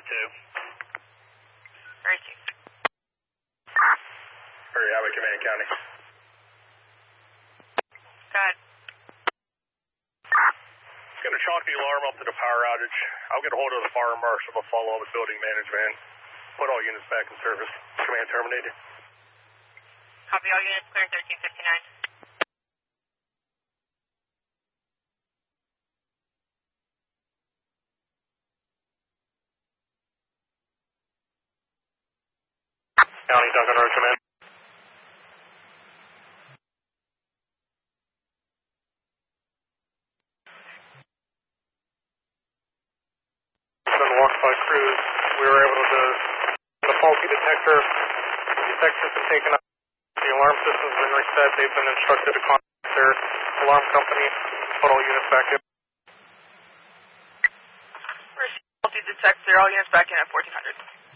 Very two. Hurry, Highway Command County. Go ahead. Going to chalk the alarm up to the power outage. I'll get a hold of the fire marshal to follow up with building management. Put all units back in service. Command terminated. Copy, all units clear 1359. County, Duncan Road, command. Walked by crews. We were able to the faulty detector. The detector's been taken out. The alarm system's been reset. They've been instructed to contact their alarm company. Put all units back in. Faulty detector, all units back in at 1400.